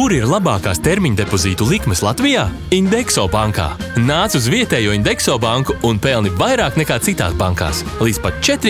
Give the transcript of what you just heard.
Kur ir labākās termiņa depozītu likmes Latvijā? Indexo bankā. Nāc uz vietējo Indexo banku un pelni vairāk nekā citās bankās. Līdz pat 4